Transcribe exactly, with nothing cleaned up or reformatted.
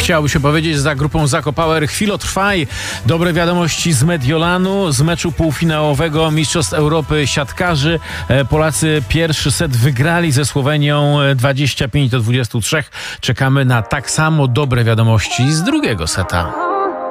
Chciałoby się powiedzieć za grupą Zakopower chwilotrwaj. Dobre wiadomości z Mediolanu, z meczu półfinałowego Mistrzostw Europy siatkarzy. Polacy pierwszy set wygrali ze Słowenią dwadzieścia pięć do dwudziestu trzech. Czekamy na tak samo dobre wiadomości z drugiego seta.